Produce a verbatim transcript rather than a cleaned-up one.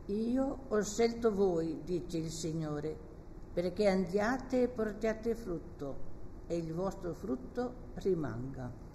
Io ho scelto voi, dice il Signore, perché andiate e portiate frutto, e il vostro frutto rimanga.